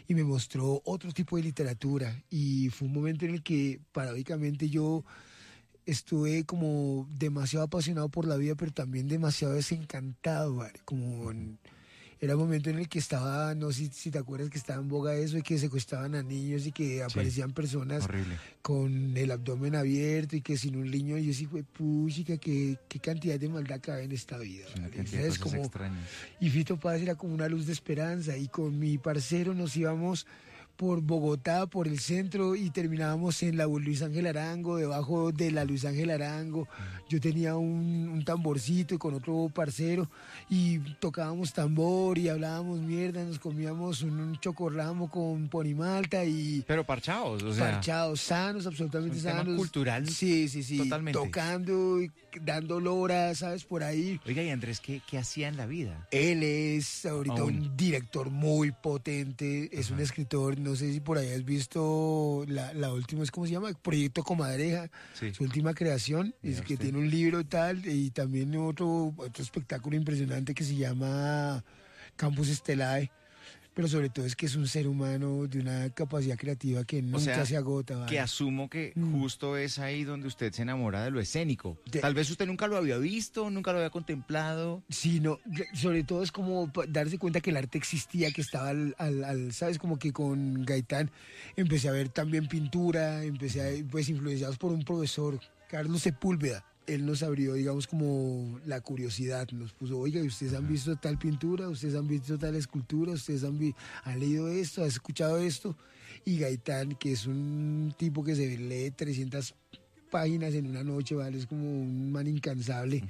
y me mostró otro tipo de literatura. Y fue un momento en el que, paradójicamente, yo estuve como demasiado apasionado por la vida, pero también demasiado desencantado, ¿vale? Era un momento en el que estaba, no sé si te acuerdas que estaba en boga eso, y que secuestraban a niños y que aparecían personas horrible. con el abdomen abierto y que sin un niño. Y yo sí fue, puchica, qué cantidad de maldad cabe en esta vida. Una ¿Vale? cantidad de cosas extrañas. Y Fito Páez era como una luz de esperanza, y con mi parcero nos íbamos por Bogotá, por el centro, y terminábamos en la Luis Ángel Arango, debajo de la Luis Ángel Arango. Yo tenía un tamborcito y con otro parcero, y tocábamos tambor y hablábamos mierda, nos comíamos un chocorramo con ponimalta y... Pero parchados, o sea. Parchados, sanos, absolutamente un sanos. Tema cultural. Sí, Totalmente. Tocando y dando lora, ¿sabes? Por ahí. Oiga, y Andrés, ¿qué hacía en la vida? Él es ahorita un director muy potente, es un escritor. No sé si por ahí has visto la última, ¿cómo se llama? Proyecto Comadreja, Sí. su última creación, es que tiene un libro y tal, y también otro espectáculo impresionante que se llama Campus Estelae. Pero sobre todo es que es un ser humano de una capacidad creativa que nunca se agota. ¿Vale? Que asumo que justo es ahí donde usted se enamora de lo escénico. Tal vez usted nunca lo había visto, nunca lo había contemplado. Sí, no, sobre todo es como darse cuenta que el arte existía, que estaba ¿sabes? Como que con Gaitán empecé a ver también pintura, pues influenciados por un profesor, Carlos Sepúlveda. Él nos abrió, digamos, como la curiosidad, nos puso, oiga, ¿y ustedes han visto tal pintura? ¿Ustedes han visto tal escultura? ¿Ustedes han leído esto? ¿Han escuchado esto? Y Gaitán, que es un tipo que se lee 300 páginas en una noche, ¿vale? Es como un man incansable.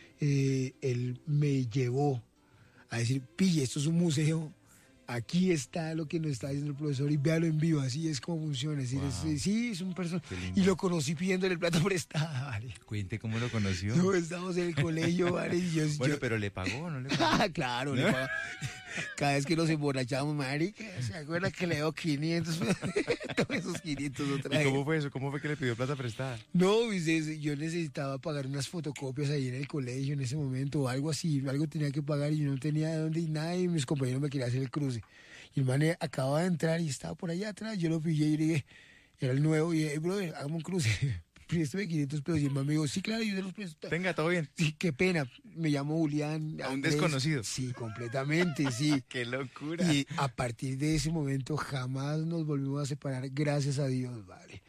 Él me llevó a decir, pille, esto es un museo. Aquí está lo que nos está diciendo el profesor y véalo en vivo, así es como funciona. Es decir, es un personaje. Y lo conocí pidiéndole plata prestada, ¿vale? Cuente cómo lo conoció. No, estábamos en el colegio, ¿vale? Bueno, pero ¿le pagó o no le pagó? Claro, le pagó. Cada vez que nos emborrachamos, marica, ¿se acuerda que le dio 500? Todos esos 500 otra vez. ¿Y cómo fue eso? ¿Cómo fue que le pidió plata prestada? No, yo necesitaba pagar unas fotocopias ahí en el colegio en ese momento o algo así, algo tenía que pagar y yo no tenía de dónde y nada, y mis compañeros me querían hacer el cruce. Y el man acababa de entrar y estaba por allá atrás, yo lo pillé y le dije, era el nuevo, y dije, hey, brother, hagamos un cruce. Préstame 500 pesos. Y el man me dijo, sí, claro, yo te los presto. Tenga, todo bien. Sí, qué pena. Me llamo Julián. ¿A un desconocido? Sí, completamente, sí. ¡Qué locura! Y a partir de ese momento jamás nos volvimos a separar, gracias a Dios, vale.